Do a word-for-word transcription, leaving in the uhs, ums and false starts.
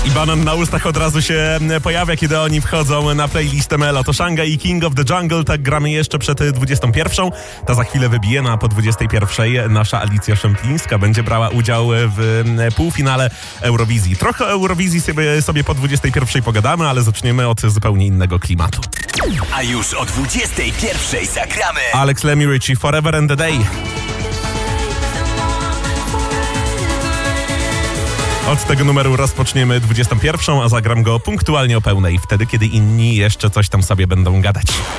I banan na ustach od razu się pojawia, kiedy oni wchodzą na playlistę Melo. To Shanga i King of the Jungle, tak gramy jeszcze przed dwudziestą pierwszą. Ta za chwilę wybije, no a po dwudziestej pierwszej nasza Alicja Szemplińska będzie brała udział w półfinale Eurowizji. Trochę o Eurowizji sobie, sobie po dwudziestej pierwszej pogadamy, ale zaczniemy od zupełnie innego klimatu. A już o dwudziestej pierwszej zagramy Alex Lemmy Richie, Forever and a Day. Od tego numeru rozpoczniemy dwudziestą pierwszą, a zagram go punktualnie o pełnej, wtedy kiedy inni jeszcze coś tam sobie będą gadać.